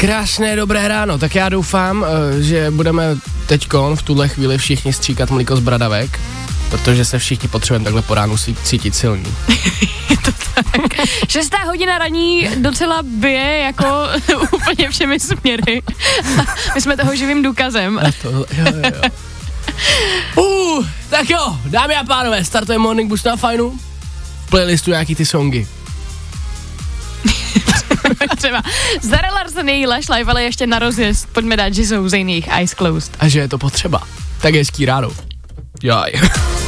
Krásné dobré ráno, tak já doufám, že budeme teďkon v tuhle chvíli všichni stříkat mlíko z bradavek, protože se všichni potřebujeme takhle po ránu cítit silný. Je to tak. 6. hodina raní docela bije jako úplně všemi směry. My jsme toho živým důkazem. Tak jo, dámy a pánové, startuje Morning Boost na Fajnu. V playlistu nějaký ty songy. Třeba Zara Larsson její Lash Live, ale ještě na rozjezd. Pojďme dát, že jsou z jejich Eyes Closed. A že je to potřeba. Tak hezký ráno. Jaj.